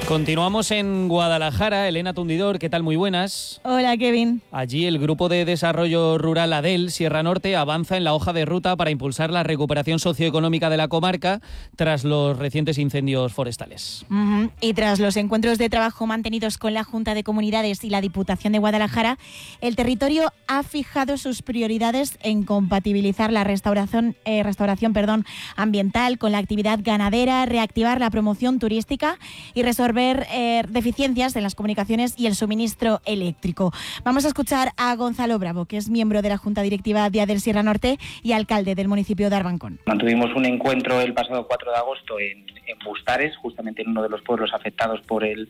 Continuamos en Guadalajara. Elena Tundidor, ¿qué tal? Muy buenas. Hola, Kevin. Allí el Grupo de Desarrollo Rural ADEL Sierra Norte avanza en la hoja de ruta para impulsar la recuperación socioeconómica de la comarca tras los recientes incendios forestales. Y tras los encuentros de trabajo mantenidos con la Junta de Comunidades y la Diputación de Guadalajara, el territorio ha fijado sus prioridades en compatibilizar la restauración ambiental con la actividad ganadera, reactivar la promoción turística y resolver deficiencias en las comunicaciones y el suministro eléctrico. Vamos a escuchar a Gonzalo Bravo, que es miembro de la Junta Directiva de ADEL Sierra Norte y alcalde del municipio de Arbancón. Mantuvimos un encuentro el pasado 4 de agosto en Bustares, justamente en uno de los pueblos afectados por el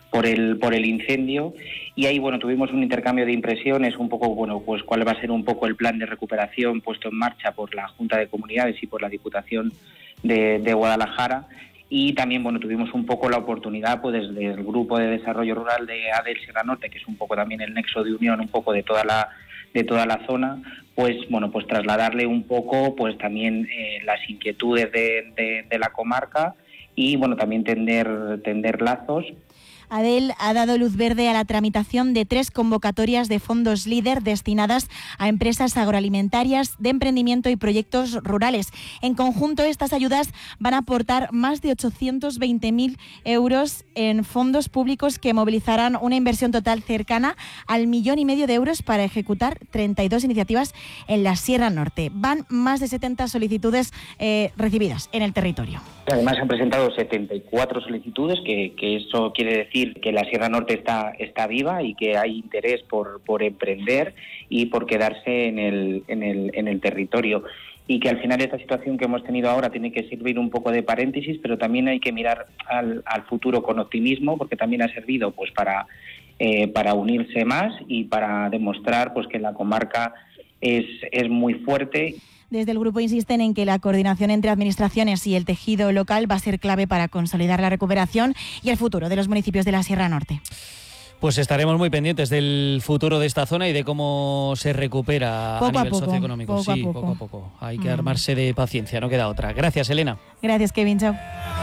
incendio, y ahí tuvimos un intercambio de impresiones, un poco pues cuál va a ser un poco el plan de recuperación puesto en marcha por la Junta de Comunidades y por la Diputación de Guadalajara. Y también tuvimos un poco la oportunidad desde el Grupo de Desarrollo Rural de ADEL Sierra Norte, que es un poco también el nexo de unión un poco de toda la zona, pues trasladarle un poco también las inquietudes de la comarca y también tender lazos. ADEL ha dado luz verde a la tramitación de 3 convocatorias de fondos LEADER destinadas a empresas agroalimentarias de emprendimiento y proyectos rurales. En conjunto, estas ayudas van a aportar más de 820.000 euros en fondos públicos que movilizarán una inversión total cercana al 1,5 millones de euros para ejecutar 32 iniciativas en la Sierra Norte. Van más de 70 solicitudes recibidas en el territorio. Además, se han presentado 74 solicitudes, que eso quiere decir que la Sierra Norte está viva y que hay interés por emprender y por quedarse en el territorio. Y que al final esta situación que hemos tenido ahora tiene que servir un poco de paréntesis, pero también hay que mirar al futuro con optimismo, porque también ha servido para unirse más y para demostrar que la comarca es muy fuerte. Desde el grupo insisten en que la coordinación entre administraciones y el tejido local va a ser clave para consolidar la recuperación y el futuro de los municipios de la Sierra Norte. Pues estaremos muy pendientes del futuro de esta zona y de cómo se recupera a nivel socioeconómico. Poco a poco. Poco a poco. Hay que armarse de paciencia, no queda otra. Gracias, Elena. Gracias, Kevin. Chao.